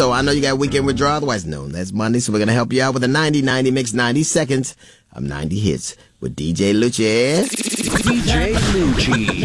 So I know you got Weekend Withdrawal, otherwise known as Monday. So we're going to help you out with a 90-90 mix, 90 seconds of 90 hits with DJ Lucci. DJ Lucci.